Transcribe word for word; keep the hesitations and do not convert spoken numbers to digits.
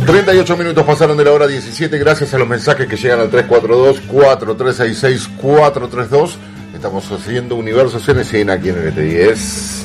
treinta y ocho minutos pasaron de la hora diecisiete, gracias a los mensajes que llegan al tres cuatro dos, cuatro tres seis seis, cuatro tres dos. Estamos haciendo Universo C N C N aquí en L T diez.